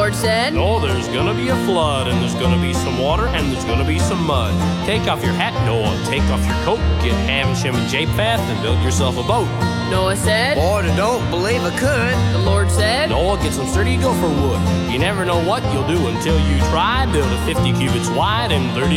Lord said, No, there's gonna be a flood, and there's gonna be some water, and there's gonna be some mud. Take off your hat, Noah, take off your coat, get Ham, Shem, and Japheth, and build yourself a boat. Noah said, Lord, I don't believe I could. the Lord said, Noah, get some sturdy gopher wood. You never know what you'll do until you try. Build a 50 cubits wide and 30